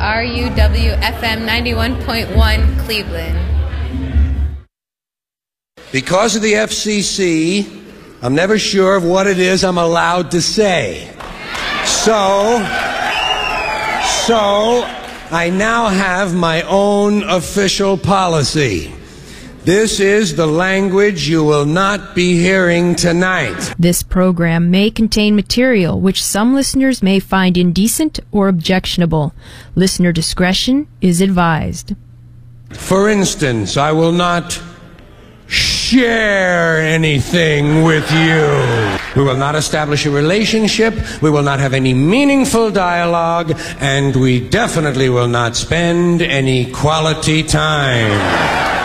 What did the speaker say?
WRUW-FM 91.1 Cleveland. Because of the FCC, I'm never sure of what it is I'm allowed to say. So I now have my own official policy. This is the language you will not be hearing tonight. This program may contain material which some listeners may find indecent or objectionable. Listener discretion is advised. For instance, I will not share anything with you. We will not establish a relationship. We will not have any meaningful dialogue. And we definitely will not spend any quality time.